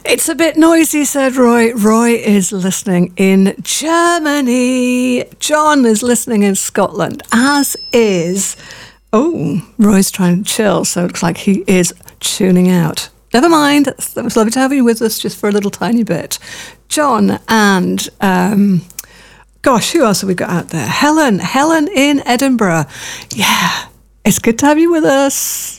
It's a bit noisy, said Roy. Roy is listening in Germany. John is listening in Scotland, as is... Oh, Roy's trying to chill, so it looks like he is tuning out. Never mind. It was lovely to have you with us just for a little tiny bit. John and... gosh, who else have we got out there? Helen in Edinburgh. Yeah, it's good to have you with us.